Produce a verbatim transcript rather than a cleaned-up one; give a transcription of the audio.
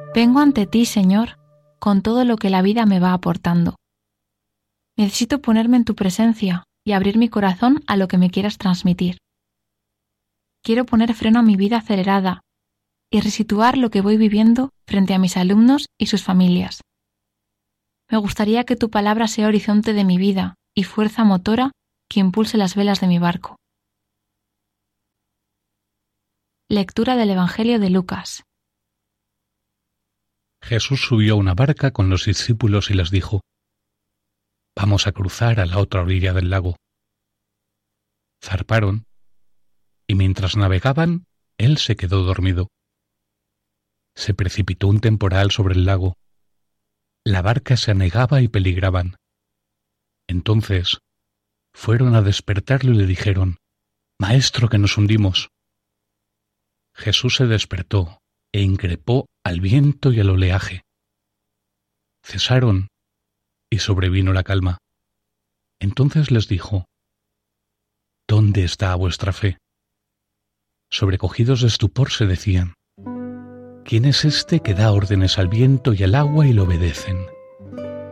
Vengo ante ti, Señor, con todo lo que la vida me va aportando. Necesito ponerme en tu presencia y abrir mi corazón a lo que me quieras transmitir. Quiero poner freno a mi vida acelerada y resituar lo que voy viviendo frente a mis alumnos y sus familias. Me gustaría que tu palabra sea horizonte de mi vida y fuerza motora que impulse las velas de mi barco. Lectura del Evangelio de Lucas. Jesús subió a una barca con los discípulos y les dijo: «Vamos a cruzar a la otra orilla del lago». Zarparon, y mientras navegaban, él se quedó dormido. Se precipitó un temporal sobre el lago. La barca se anegaba y peligraban. Entonces fueron a despertarlo y le dijeron: «Maestro, que nos hundimos». Jesús se despertó e increpó al viento y al oleaje. Cesaron y sobrevino la calma. Entonces les dijo: «¿Dónde está vuestra fe?». Sobrecogidos de estupor se decían: «¿Quién es este que da órdenes al viento y al agua y lo obedecen?».